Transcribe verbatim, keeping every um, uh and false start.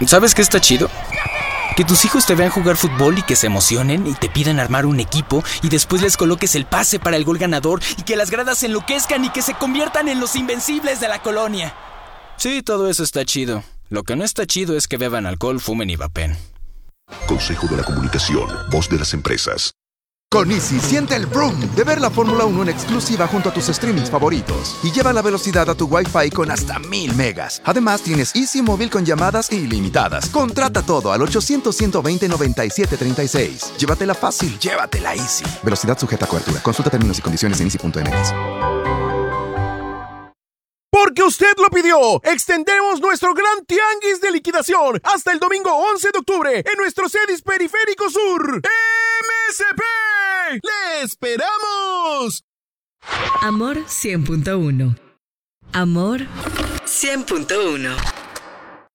¿Sabes qué está chido? Que tus hijos te vean jugar fútbol y que se emocionen y te pidan armar un equipo y después les coloques el pase para el gol ganador y que las gradas se enloquezcan y que se conviertan en los invencibles de la colonia. Sí, todo eso está chido. Lo que no está chido es que beban alcohol, fumen y vapen. Consejo de la Comunicación, voz de las empresas. Con Easy, siente el vroom de ver la Fórmula uno en exclusiva junto a tus streamings favoritos. Y lleva la velocidad a tu Wi-Fi con hasta mil megas. Además, tienes Easy Móvil con llamadas ilimitadas. Contrata todo al ochocientos, ciento veinte, noventa y siete treinta y seis. Llévatela fácil, llévatela Easy. Velocidad sujeta a cobertura. Consulta términos y condiciones en easy punto m x. Porque usted lo pidió, extendemos nuestro gran tianguis de liquidación hasta el domingo once de octubre en nuestro CEDIS Periférico Sur. ¡M S P! ¡Le esperamos! Amor cien punto uno. Amor cien punto uno.